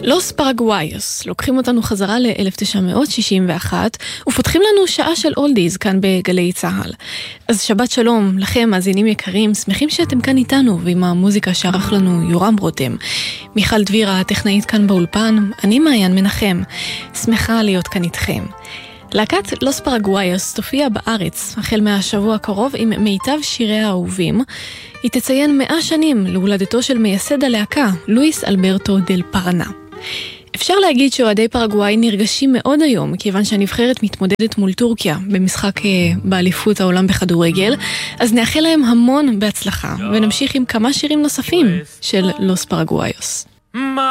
לוס פרגוויוס, לוקחים אותנו חזרה ל-1961 ופותחים לנו שעה של אולדיז כאן בגלי צהל. אז שבת שלום לכם, מאזינים יקרים, שמחים שאתם כאן איתנו ועם המוזיקה שערך לנו יורם רותם. מיכל דבירה, הטכנאית כאן באולפן, אני מעיין מנחם, שמחה להיות כאן איתכם. להקת לוס פרגוויוס תופיע בארץ החל מהשבוע הקרוב עם מיטב שירי האהובים. היא תציין 100 שנים להולדתו של מייסד הלהקה, לואיס אלברטו דל פרנה. אפשר להגיד שאוהדי פרגוואי נרגשים מאוד היום, כיוון שהנבחרת מתמודדת מול טורקיה במשחק באליפות העולם בכדורגל, אז נאחל להם המון בהצלחה, ונמשיך עם כמה שירים נוספים של לוס פרגוויוס.